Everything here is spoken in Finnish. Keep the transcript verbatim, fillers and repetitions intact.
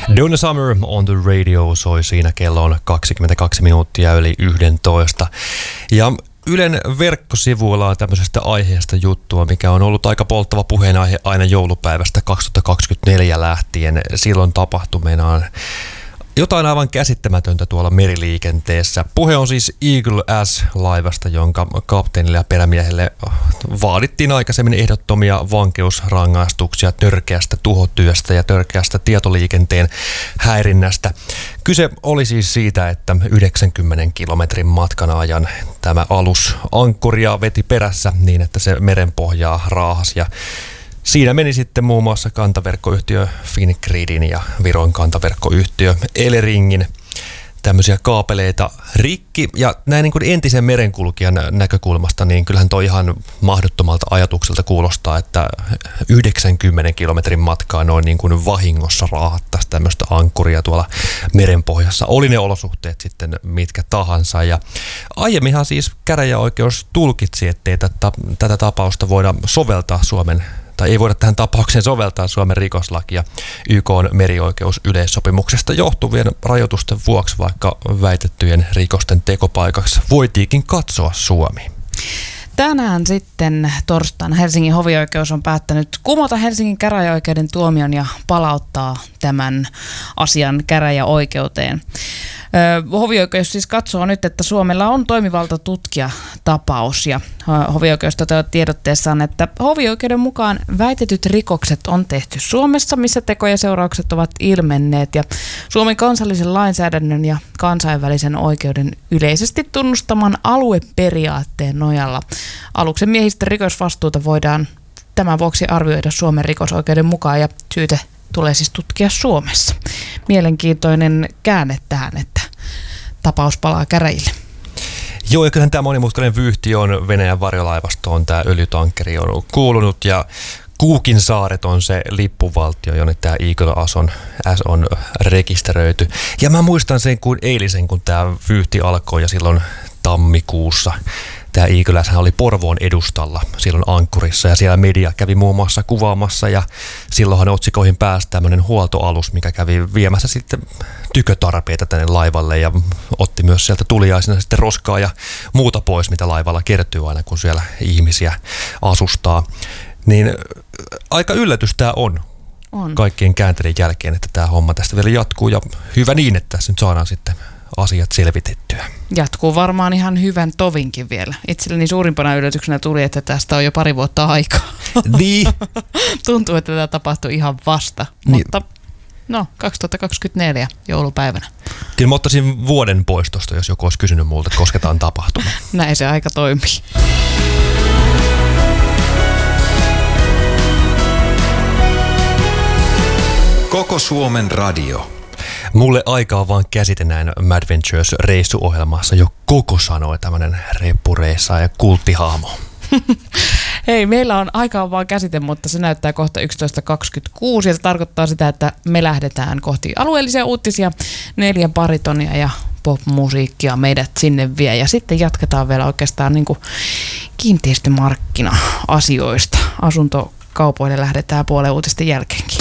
Donna Summer on the radio soi siinä, kello on kaksikymmentäkaksi minuuttia yli yksitoista. Ja Ylen verkkosivuilla on tämmöisestä aiheesta juttua, mikä on ollut aika polttava puheenaihe aina joulupäivästä kaksituhattakaksikymmentäneljä lähtien. Silloin tapahtumeena jotain aivan käsittämätöntä tuolla meriliikenteessä. Puhe on siis Eagle S-laivasta, jonka kapteenille ja perämiehelle vaadittiin aikaisemmin ehdottomia vankeusrangaistuksia törkeästä tuhotyöstä ja törkeästä tietoliikenteen häirinnästä. Kyse oli siis siitä, että yhdeksänkymmenen kilometrin matkan ajan tämä alus ankkuria veti perässä niin, että se merenpohjaa raahasi, ja siinä meni sitten muun muassa kantaverkkoyhtiö Fingridin ja Viron kantaverkkoyhtiö Eleringin tämmöisiä kaapeleita rikki. Ja näin niin kuin entisen merenkulkijan näkökulmasta, niin kyllähän toi ihan mahdottomalta ajatukselta kuulostaa, että yhdeksänkymmenen kilometrin matkaa noin niin kuin vahingossa raahattaisi tämmöistä ankkuria tuolla merenpohjassa. Oli ne olosuhteet sitten mitkä tahansa. Ja aiemminhan siis käräjäoikeus tulkitsi, ettei tätä, tätä tapausta voida soveltaa Suomen tai ei voida tähän tapaukseen soveltaa Suomen rikoslakia Y K:n merioikeusyleissopimuksesta johtuvien rajoitusten vuoksi, vaikka väitettyjen rikosten tekopaikaksi voitiinkin katsoa Suomi. Tänään sitten torstaina Helsingin hovioikeus on päättänyt kumota Helsingin käräjäoikeuden tuomion ja palauttaa tämän asian käräjäoikeuteen. Hovioikeus siis katsoo nyt, että Suomella on toimivalta tutkia tapaus, ja hovioikeus toteaa tiedotteessaan, että hovioikeuden mukaan väitetyt rikokset on tehty Suomessa, missä teko ja seuraukset ovat ilmenneet, ja Suomen kansallisen lainsäädännön ja kansainvälisen oikeuden yleisesti tunnustaman alueperiaatteen nojalla aluksen miehistä rikosvastuuta voidaan tämän vuoksi arvioida Suomen rikosoikeuden mukaan, ja syyte tulee siis tutkia Suomessa. Mielenkiintoinen käänne tähän, että tapaus palaa käräjille. Joo, ja kyllähän tämä monimutkainen vyyhti on Venäjän varjolaivastoon, tämä öljytankkeri on kuulunut, ja Cookin saaret on se lippuvaltio, jonne tämä Eagle S on, S on rekisteröity. Ja mä muistan sen kuin eilisen, kun tämä vyyhti alkoi, ja silloin tammikuussa tämä Eagle S oli Porvoon edustalla silloin ankkurissa, ja siellä media kävi muun muassa kuvaamassa, ja silloinhan otsikoihin pääsi tämmöinen huoltoalus, mikä kävi viemässä sitten tykötarpeita tänne laivalle ja otti myös sieltä tuliaisena sitten roskaa ja muuta pois, mitä laivalla kertyy aina, kun siellä ihmisiä asustaa. Niin aika yllätys tämä on, on kaikkien käänteiden jälkeen, että tämä homma tästä vielä jatkuu, ja hyvä niin, että tässä nyt saadaan sitten asiat selvitettyä. Jatkuu varmaan ihan hyvän tovinkin vielä. Itselleni suurimpana yllätyksenä tuli, että tästä on jo pari vuotta aikaa. Niin. Tuntuu, että tämä tapahtui ihan vasta, niin. Mutta no, kaksituhattakaksikymmentäneljä joulupäivänä. Kyllä mä ottaisin vuoden poistosta, jos joku olisi kysynyt multa, että koska tämä on tapahtunut. Näin se aika toimii. Koko Suomen radio. Mulle aika on vaan käsite näin Madventures-reissuohjelmassa jo koko sanoi tämmönen reppureissa ja kulttihahmo. Hei, meillä on aika on vaan käsite, mutta se näyttää kohta yksitoista kaksikymmentäkuusi, ja se tarkoittaa sitä, että me lähdetään kohti alueellisia uutisia, neljä baritonia ja popmusiikkia meidät sinne vie, ja sitten jatketaan vielä oikeastaan niin kuin kiinteistömarkkina-asioista. Asuntokaupoille lähdetään puolen uutisten jälkeenkin.